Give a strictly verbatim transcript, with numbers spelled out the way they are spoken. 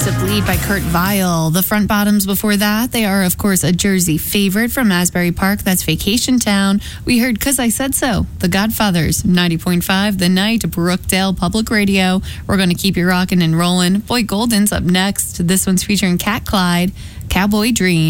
To Bleed by Kurt Vile. The Front Bottoms before that, they are, of course, a Jersey favorite from Asbury Park. That's Vacation Town. We heard 'Cause I Said So. The Godfathers, ninety point five, The Night, Brookdale Public Radio. We're going to keep you rocking and rolling. Boy Golden's up next. This one's featuring Cat Clyde, Cowboy Dream.